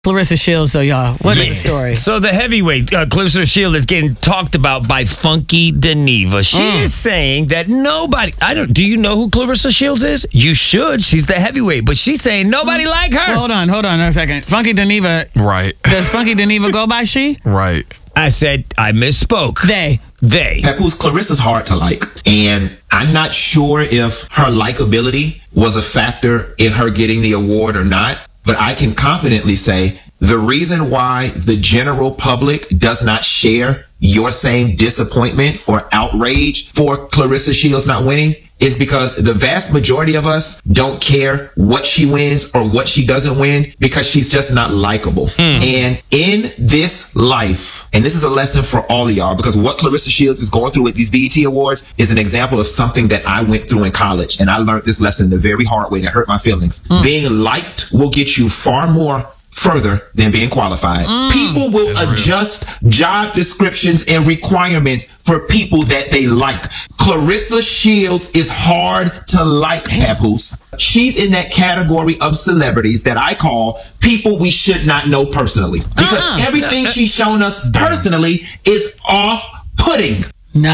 Clarissa Shields, though, y'all. What is the story? So the heavyweight, Clarissa Shields, is getting talked about by Funky Dineva. She is saying that nobody, do you know who Clarissa Shields is? You should. She's the heavyweight, but she's saying nobody like her. Hold on a second. Funky Dineva. Right. Does Funky Dineva go by she? Right. I said, I misspoke. They. Papoose, Clarissa's hard to like. And I'm not sure if her likability was a factor in her getting the award or not. But I can confidently say the reason why the general public does not share your same disappointment or outrage for Clarissa Shields not winning is because the vast majority of us don't care what she wins or what she doesn't win because she's just not likable. And in this life, and this is a lesson for all of y'all, because what Clarissa Shields is going through with these BET Awards is an example of something that I went through in college. And I learned this lesson the very hard way and it hurt my feelings. Being liked will get you far more further than being qualified. People will adjust job descriptions and requirements for people that they like. Clarissa Shields is hard to like, Papoose. She's in that category of celebrities that I call people we should not know personally. Because everything she's shown us personally is off-putting.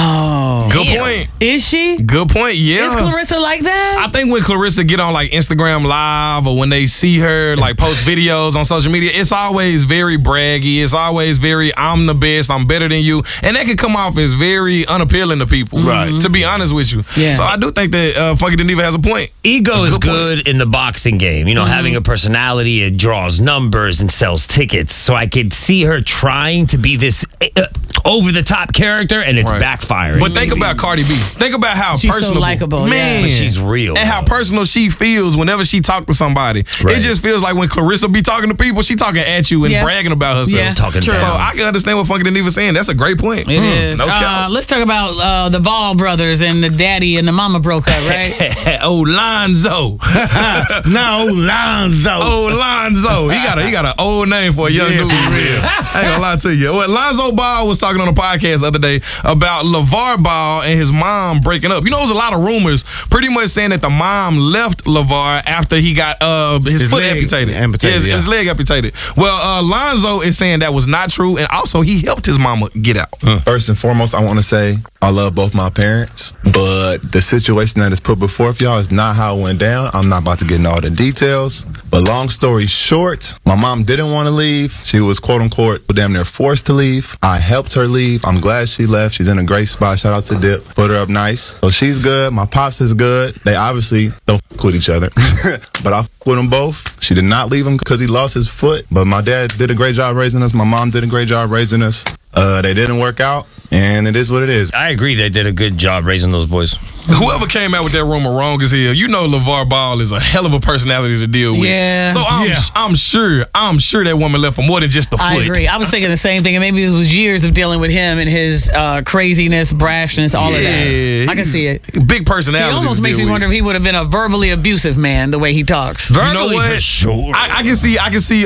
No. Good point. Is she? Good point, yeah. Is Clarissa like that? I think when Clarissa get on like Instagram Live or when they see her like post videos on social media, it's always very braggy. It's always very, I'm the best, I'm better than you. And that can come off as very unappealing to people, right? To be honest with you. Yeah. So I do think that Funky Dineva has a point. Ego is good in the boxing game. You know, having a personality, it draws numbers and sells tickets. So I could see her trying to be this over-the-top character, and it's backfiring. But think about Cardi B. Think about how she's personal, so likable, man. But she's real, and how personal she feels whenever she talks to somebody. It just feels like when Clarissa be talking to people, she talking at you and bragging about herself. Yeah, talking true. So I can understand what Funky Dineva saying. That's a great point. It is. No cap. Let's talk about the Ball brothers and the daddy and the mama broke up, right? Lonzo. No, Lonzo. Lonzo. He got an old name for a young dude. I ain't gonna lie to you. Well, Lonzo Ball was talking on a podcast the other day about LeVar Ball and his mom breaking up. You know, there was a lot of rumors pretty much saying that the mom left LeVar after he got his foot amputated. His leg amputated. Well, Lonzo is saying that was not true, and also he helped his mama get out. First and foremost, I want to say I love both my parents, but the situation that is put before y'all is not how it went down. I'm not about to get into all the details, but long story short, my mom didn't want to leave. She was quote unquote damn near forced to leave. I helped her leave. I'm glad she left. She's in a great spot. Shout out to Dip. Put her up nice. So she's good. My pops is good. They obviously don't f with each other, but I f with them both. She did not leave him because he lost his foot, but my dad did a great job raising us. My mom did a great job raising us. They didn't work out, and it is what it is. I agree. They did a good job raising those boys. Whoever came out with that rumor wrong as hell. You know LeVar Ball is a hell of a personality to deal with. Yeah. So I'm sure that woman left for more than just the foot. I agree. I was thinking the same thing, and maybe it was years of dealing with him and his craziness, brashness, all of that. I can see it. Big personality. He almost makes me wonder if he would have been a verbally abusive man the way he talks. You know what? For sure. I can see.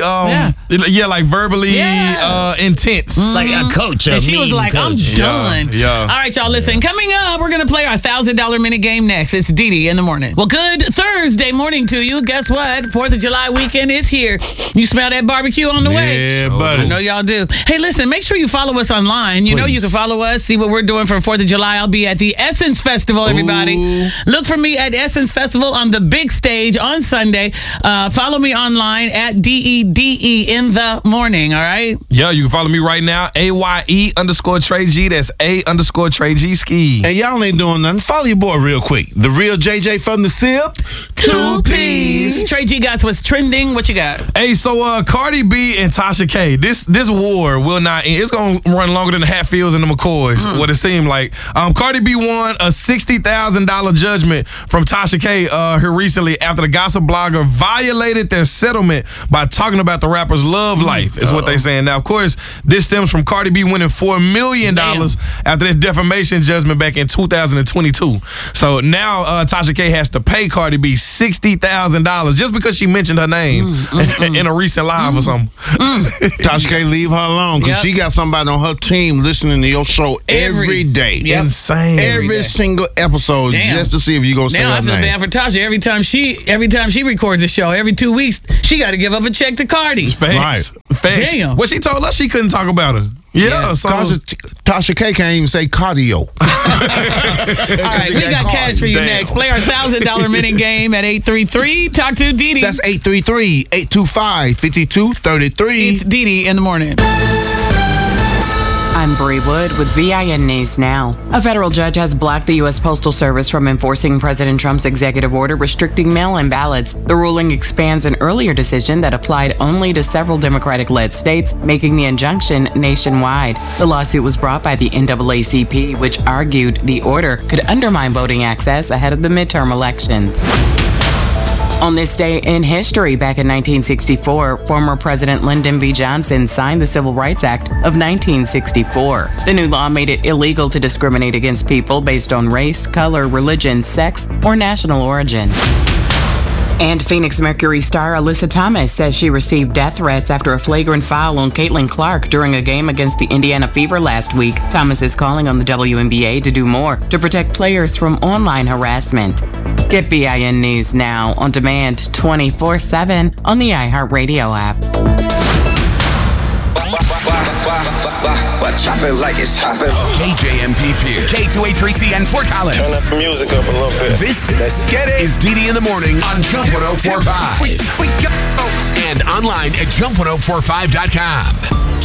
Like verbally intense. Mm-hmm. Like a coach. And she was like, I'm done. Yeah. All right, y'all, listen. Coming up, we're going to play our $1,000 minute game next. It's Didi in the morning. Well, good Thursday morning to you. Guess what? 4th of July weekend is here. You smell that barbecue on the way? Yeah, buddy. I know y'all do. Hey, listen, make sure you follow us online. You know you can follow us, see what we're doing for 4th of July. I'll be at the Essence Festival, everybody. Ooh. Look for me at Essence Festival on the big stage on Sunday. Follow me online at DEDE in the morning, all right? Yeah, you can follow me right now, AYE_Trey G. That's A_Trey G ski. And y'all ain't doing nothing. Follow your boy real quick. The real JJ from the SIP. 2 P's. Trey G got what's trending. What you got? Hey, so Cardi B and Tasha K, this war will not end. It's gonna run longer than the Hatfields and the McCoys. What it seemed like. Cardi B won a $60,000 judgment from Tasha K here recently after the gossip blogger violated their settlement by talking about the rapper's love life. Is what they saying. Now, of course, this stems from Cardi B winning $4 million after that defamation judgment back in 2022. So now Tasha K has to pay Cardi B $60,000 just because she mentioned her name in a recent live or something. Tasha K, leave her alone because she got somebody on her team listening to your show every day. Insane. Every single episode just to see if you gonna say her Now I feel name. bad for Tasha. Every time she records a show, every 2 weeks, she got to give up a check to Cardi. Facts. Facts. Damn. Well, she told us she couldn't talk about her. Yeah, so Tasha K can't even say cardio. All right, we got cash for you next. Play our $1,000 minute game at 833. Talk to Dee Dee. That's 833-825-5233. It's Dee Dee in the morning. I'm Bree Wood with BIN News Now. A federal judge has blocked the U.S. Postal Service from enforcing President Trump's executive order restricting mail-in ballots. The ruling expands an earlier decision that applied only to several Democratic-led states, making the injunction nationwide. The lawsuit was brought by the NAACP, which argued the order could undermine voting access ahead of the midterm elections. On this day in history, back in 1964, former President Lyndon B. Johnson signed the Civil Rights Act of 1964. The new law made it illegal to discriminate against people based on race, color, religion, sex, or national origin. And Phoenix Mercury star Alyssa Thomas says she received death threats after a flagrant foul on Caitlin Clark during a game against the Indiana Fever last week. Thomas is calling on the WNBA to do more to protect players from online harassment. Get BIN News Now on demand 24/7 on the iHeartRadio app. Chop it like it's hopping. KJMP Pierce, K283C and Fort Collins. Turn that music up a little bit. This is Dee Dee in the morning on Jump 104.5 and online at jump1045.com.